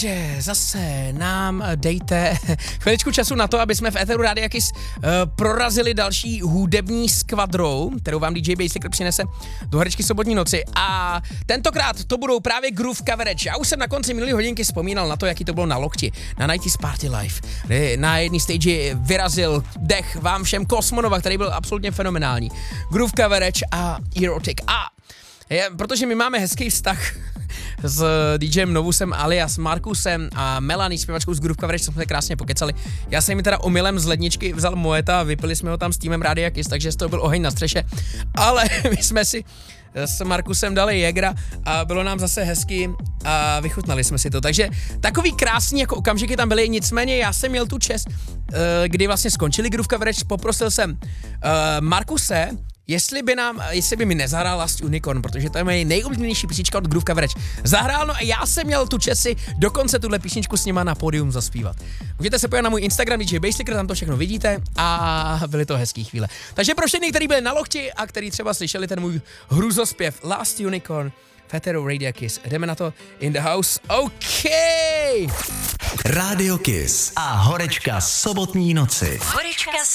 Takže zase nám dejte chviličku času na to, aby jsme v éteru Rádia Kiss prorazili další hudební skvadrou, kterou vám DJ Basicler přinese do herečky sobotní noci. A tentokrát to budou právě Groove Coverage. Já už jsem na konci minulý hodinky vzpomínal na to, jaký to bylo na lokti, na 90s Party Life, kdy na jedné stage vyrazil dech vám všem Kosmonova, který byl absolutně fenomenální. Groove Coverage a Erotic. A protože my máme hezký vztah s DJem Novusem alias Markusem a Melanie, zpěvačkou z Groove Coverage, jsme se krásně pokecali. Já jsem mi teda omylem z ledničky vzal Moeta a vypili jsme ho tam s týmem Rádia Kiss, takže z toho byl oheň na střeše. Ale my jsme si s Markusem dali Jägra a bylo nám zase hezky a vychutnali jsme si to. Takže takový krásný jako okamžiky tam byly, nicméně já jsem měl tu čest, kdy vlastně skončili Groove Coverage, poprosil jsem Markuse, jestli by mi nezahrál Last Unicorn, protože to je moje nejoblíbenější písnička od Groove Coverage. Zahrál, no a já jsem měl tu čest si dokonce tuhle písničku s nima na pódium zaspívat. Můžete se podívat na můj Instagram DJ Basicler, tam to všechno vidíte a byly to hezký chvíle. Takže pro všechny, kteří byli na lokti a kteří třeba slyšeli ten můj hruzospěv Last Unicorn, Féteru Radio Kiss, jdeme na to in the house, OK! Radio Kiss a horečka sobotní noci. Horečka